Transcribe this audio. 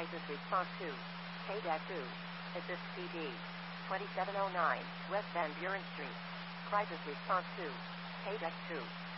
Crisis response to K-2. Assist PD. 2709, West Van Buren Street. Crisis response to K-2.